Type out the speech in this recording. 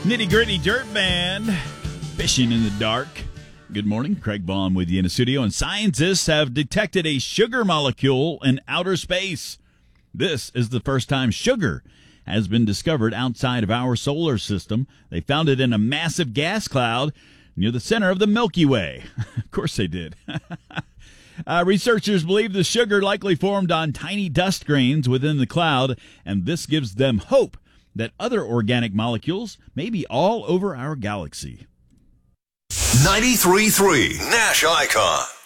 Nitty Gritty Dirt Band, fishing in the dark. Good morning, Craig Vaughn with you in the studio, and scientists have detected a sugar molecule in outer space. This is the first time sugar has been discovered outside of our solar system. They found it in a massive gas cloud near the center of the Milky Way. Of course they did. Researchers believe the sugar likely formed on tiny dust grains within the cloud, and this gives them hope that other organic molecules may be all over our galaxy. 93.3 Nash Icon.